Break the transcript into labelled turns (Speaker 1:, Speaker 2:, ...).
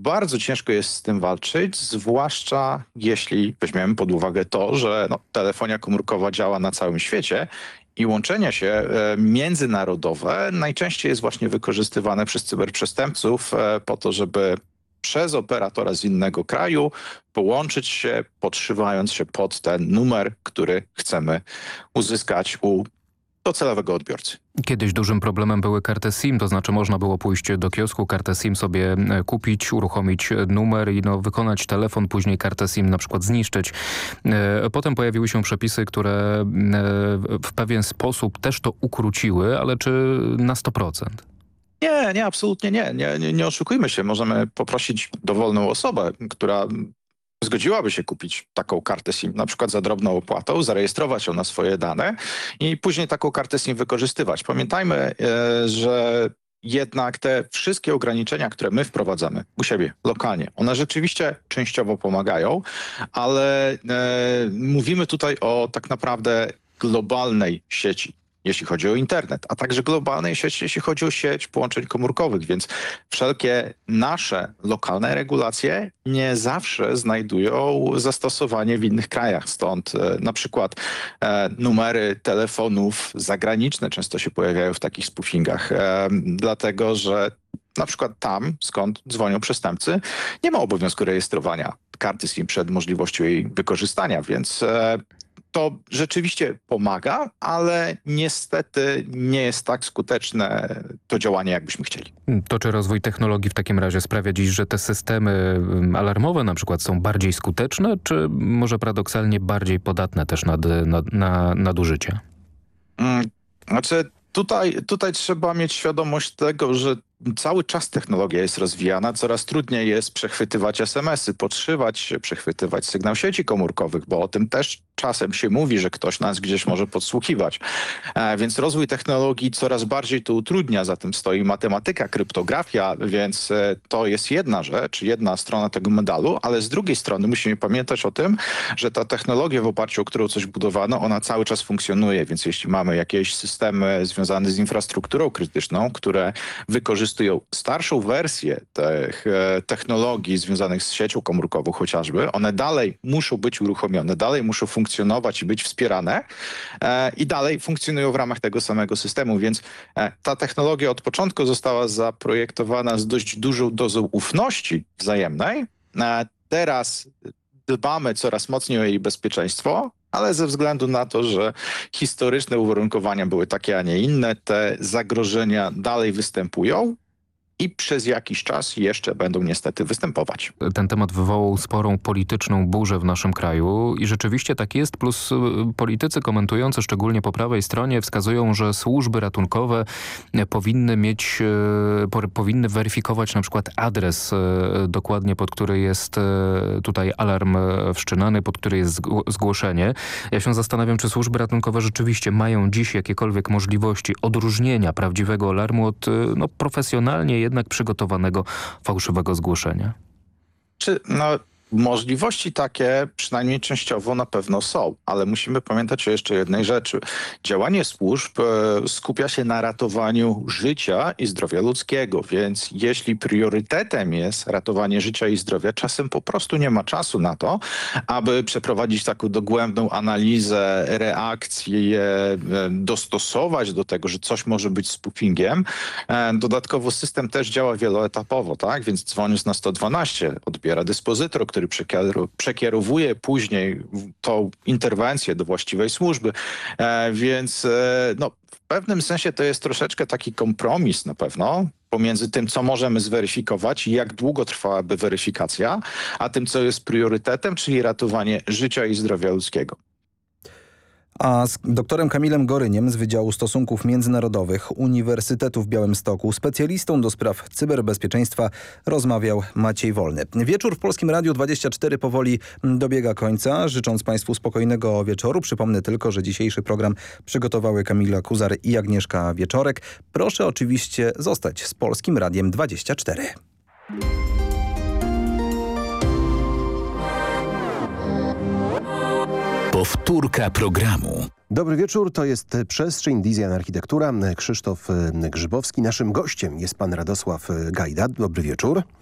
Speaker 1: bardzo ciężko jest z tym walczyć, zwłaszcza jeśli weźmiemy pod uwagę to, że telefonia komórkowa działa na całym świecie i łączenie się międzynarodowe najczęściej jest właśnie wykorzystywane przez cyberprzestępców po to, żeby przez operatora z innego kraju połączyć się, podszywając się pod ten numer, który chcemy uzyskać u docelowego odbiorcy.
Speaker 2: Kiedyś dużym problemem były karty SIM, to znaczy można było pójść do kiosku, kartę SIM sobie kupić, uruchomić numer i wykonać telefon, później kartę SIM na przykład zniszczyć. Potem pojawiły się przepisy, które w pewien sposób też to ukróciły, ale czy na 100%?
Speaker 1: Nie, absolutnie nie. Nie oszukujmy się. Możemy poprosić dowolną osobę, która zgodziłaby się kupić taką kartę SIM, na przykład za drobną opłatą, zarejestrować ją na swoje dane i później taką kartę SIM wykorzystywać. Pamiętajmy, że jednak te wszystkie ograniczenia, które my wprowadzamy u siebie lokalnie, one rzeczywiście częściowo pomagają, ale mówimy tutaj o tak naprawdę globalnej sieci, jeśli chodzi o internet, a także globalnej sieci, jeśli chodzi o sieć połączeń komórkowych, więc wszelkie nasze lokalne regulacje nie zawsze znajdują zastosowanie w innych krajach. Stąd na przykład numery telefonów zagraniczne często się pojawiają w takich spoofingach, dlatego że na przykład tam, skąd dzwonią przestępcy, nie ma obowiązku rejestrowania karty SIM przed możliwością jej wykorzystania, więc to rzeczywiście pomaga, ale niestety nie jest tak skuteczne to działanie, jakbyśmy chcieli.
Speaker 2: To czy rozwój technologii w takim razie sprawia dziś, że te systemy alarmowe na przykład są bardziej skuteczne, czy może paradoksalnie bardziej podatne też na nadużycia?
Speaker 1: Znaczy tutaj trzeba mieć świadomość tego, że cały czas technologia jest rozwijana, coraz trudniej jest przechwytywać SMS-y, podszywać się, przechwytywać sygnał sieci komórkowych, bo o tym też czasem się mówi, że ktoś nas gdzieś może podsłuchiwać. Więc rozwój technologii coraz bardziej to utrudnia, za tym stoi matematyka, kryptografia, więc to jest jedna rzecz, jedna strona tego medalu, ale z drugiej strony musimy pamiętać o tym, że ta technologia, w oparciu o którą coś budowano, ona cały czas funkcjonuje, więc jeśli mamy jakieś systemy związane z infrastrukturą krytyczną, które wykorzystują starszą wersję tych technologii związanych z siecią komórkową chociażby, one dalej muszą być uruchomione, dalej muszą funkcjonować i być wspierane i dalej funkcjonują w ramach tego samego systemu, więc ta technologia od początku została zaprojektowana z dość dużą dozą ufności wzajemnej. Teraz dbamy coraz mocniej o jej bezpieczeństwo, ale ze względu na to, że historyczne uwarunkowania były takie, a nie inne, te zagrożenia dalej występują i przez jakiś czas jeszcze będą niestety występować.
Speaker 2: Ten temat wywołał sporą polityczną burzę w naszym kraju i rzeczywiście tak jest, plus politycy komentujący, szczególnie po prawej stronie, wskazują, że służby ratunkowe powinny weryfikować na przykład adres dokładnie, pod który jest tutaj alarm wszczynany, pod który jest zgłoszenie. Ja się zastanawiam, czy służby ratunkowe rzeczywiście mają dziś jakiekolwiek możliwości odróżnienia prawdziwego alarmu od profesjonalnie jednak przygotowanego fałszywego zgłoszenia.
Speaker 1: Możliwości takie przynajmniej częściowo na pewno są, ale musimy pamiętać o jeszcze jednej rzeczy. Działanie służb skupia się na ratowaniu życia i zdrowia ludzkiego, więc jeśli priorytetem jest ratowanie życia i zdrowia, czasem po prostu nie ma czasu na to, aby przeprowadzić taką dogłębną analizę reakcji, dostosować do tego, że coś może być spoofingiem. Dodatkowo system też działa wieloetapowo, tak? Więc dzwoniąc na 112 odbiera dyspozytor, który przekierowuje później tą interwencję do właściwej służby. Więc w pewnym sensie to jest troszeczkę taki kompromis na pewno pomiędzy tym, co możemy zweryfikować i jak długo trwałaby weryfikacja, a tym, co jest priorytetem, czyli ratowanie życia i zdrowia ludzkiego.
Speaker 3: A z doktorem Kamilem Goryniem z Wydziału Stosunków Międzynarodowych Uniwersytetu w Białymstoku, specjalistą do spraw cyberbezpieczeństwa, rozmawiał Maciej Wolny. Wieczór w Polskim Radiu 24 powoli dobiega końca. Życząc Państwu spokojnego wieczoru, przypomnę tylko, że dzisiejszy program przygotowały Kamila Kuzar i Agnieszka Wieczorek. Proszę oczywiście zostać z Polskim Radiem 24.
Speaker 4: Powtórka programu.
Speaker 5: Dobry wieczór, to jest Przestrzeń, Design, Architektura. Krzysztof Grzybowski. Naszym gościem jest pan Radosław Gajda. Dobry wieczór.